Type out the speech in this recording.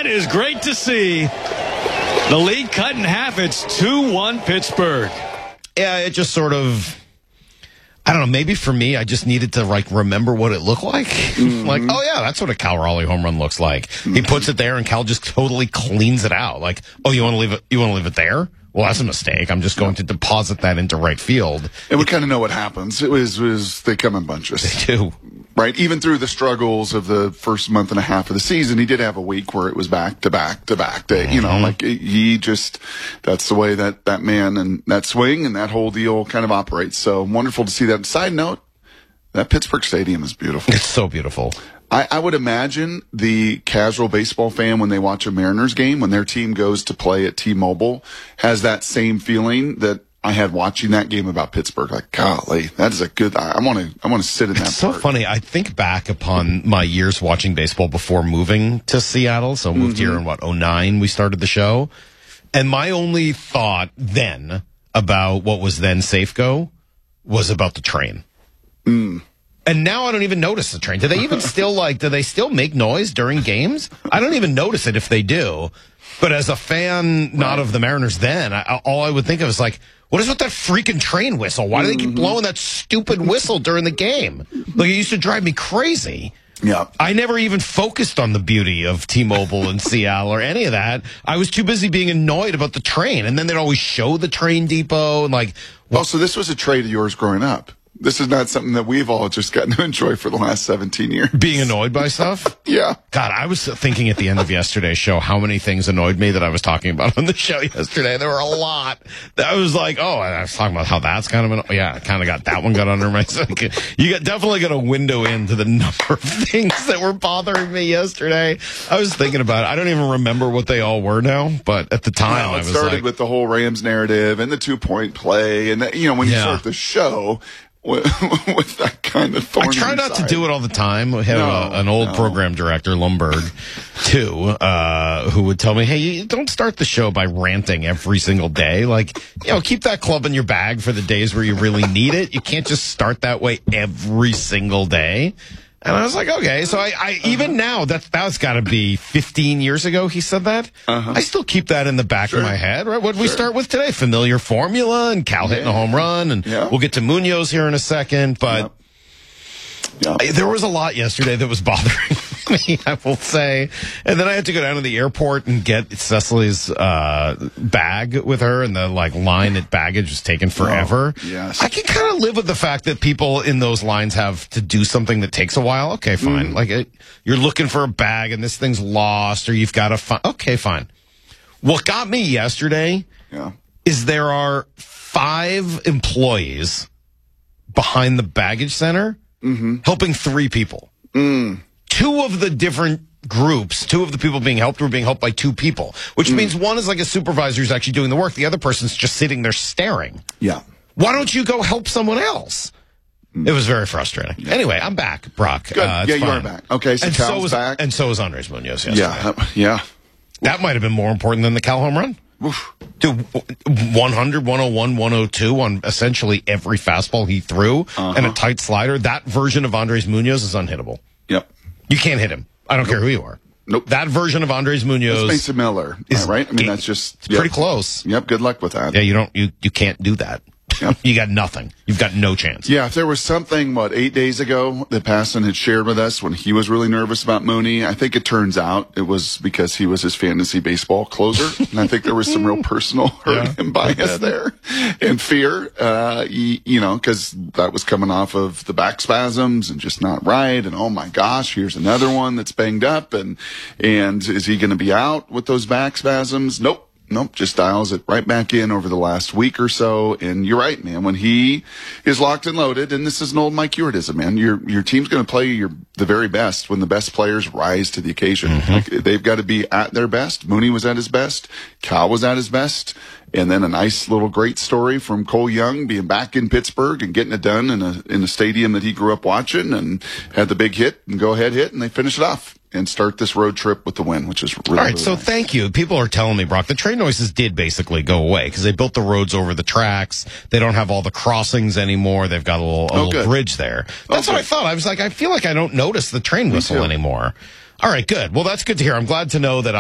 that is great to see. The lead cut in half. It's 2-1 Pittsburgh. Yeah, it just sort of, I don't know, maybe for me, I just needed to remember what it looked like. Like, oh yeah, that's what a Cal Raleigh home run looks like. He puts it there and Cal just totally cleans it out. Like, oh, you want to leave it there? Well, that's a mistake. I'm just going to deposit that into right field. And we kind of know what happens. It was they come in bunches. They do. Right? Even through the struggles of the first month and a half of the season, he did have a week where it was back to back to back to, he just, that's the way that man and that swing and that whole deal kind of operates. So wonderful to see that. Side note, that Pittsburgh Stadium is beautiful. It's so beautiful. I would imagine the casual baseball fan, when they watch a Mariners game, when their team goes to play at T-Mobile, has that same feeling that I had watching that game about Pittsburgh. Like, golly, that is a good. I want to sit in that. It's so funny. I think back upon my years watching baseball before moving to Seattle. So I moved here in 2009. We started the show, and my only thought then about what was then Safeco was about the train. And now I don't even notice the train. Do they even still do they still make noise during games? I don't even notice it if they do. But as a fan, not of the Mariners then, all I would think of is what is with that freaking train whistle? Why do they keep blowing that stupid whistle during the game? It used to drive me crazy. Yeah. I never even focused on the beauty of T-Mobile in Seattle or any of that. I was too busy being annoyed about the train. And then they'd always show the train depot and so this was a trait of yours growing up. This is not something that we've all just gotten to enjoy for the last 17 years. Being annoyed by stuff? Yeah. God, I was thinking at the end of yesterday's show how many things annoyed me that I was talking about on the show yesterday. There were a lot. I was I was talking about how that's kind of I kind of got that one got under my skin. You definitely got a window into the number of things that were bothering me yesterday. I was thinking about it. I don't even remember what they all were now, but at the time I was started with the whole Rams narrative and the 2-point play. And, when you start the show with that kind of thorny I try not side. to do it all the time. We have an old program director, Lumberg, too, who would tell me, hey, you don't start the show by ranting every single day. Keep that club in your bag for the days where you really need it. You can't just start that way every single day. And I was like, okay. So I even now, that's got to be 15 years ago he said that. I still keep that in the back of my head, right? What did we start with today? Familiar formula and Cal hitting a home run. And we'll get to Munoz here in a second. But there was a lot yesterday that was bothering me, I will say. And then I had to go down to the airport and get Cecily's bag with her, and the line at baggage was taking forever. Yes. I can kind of live with the fact that people in those lines have to do something that takes a while. Okay, fine. You're looking for a bag and this thing's lost, or you've got to find. Okay, fine. What got me yesterday is there are 5 employees behind the baggage center helping 3 people. 2 of the different groups, 2 of the people being helped were being helped by 2 people, which means one is a supervisor who's actually doing the work. The other person's just sitting there staring. Yeah. Why don't you go help someone else? It was very frustrating. Yeah. Anyway, I'm back, Brock. Good. You are back. Okay, so Cal's back. And so is Andres Munoz yesterday. Yeah. That might have been more important than the Cal home run. Oof. Dude, 100, 101, 102 on essentially every fastball he threw and a tight slider. That version of Andres Munoz is unhittable. Yep. You can't hit him. I don't care who you are. Nope. That version of Andres Munoz. That's Mason Miller, right? I mean, that's just pretty close. Yep. Good luck with that. Yeah, you can't do that. Yep. You got nothing. You've got no chance. Yeah, if there was something, 8 days ago that Passan had shared with us when he was really nervous about Mooney, I think it turns out it was because he was his fantasy baseball closer. And I think there was some real personal hurt and bias there and fear, because that was coming off of the back spasms and just not right. And oh my gosh, here's another one that's banged up. And is he going to be out with those back spasms? Nope, just dials it right back in over the last week or so. And you're right, man. When he is locked and loaded, and this is an old Mike Ewardism, man, your team's going to play the very best when the best players rise to the occasion. They've got to be at their best. Mooney was at his best. Cal was at his best. And then a nice little great story from Cole Young being back in Pittsburgh and getting it done in a stadium that he grew up watching, and had the big hit and go ahead hit, and they finish it off and start this road trip with the win, which is really, all right. Really So nice. Thank you. People are telling me, Brock, the train noises did basically go away because they built the roads over the tracks. They don't have all the crossings anymore. They've got a little bridge there. That's what I thought. I was like, I feel like I don't notice the train whistle anymore. All right, good. Well, that's good to hear. I'm glad to know that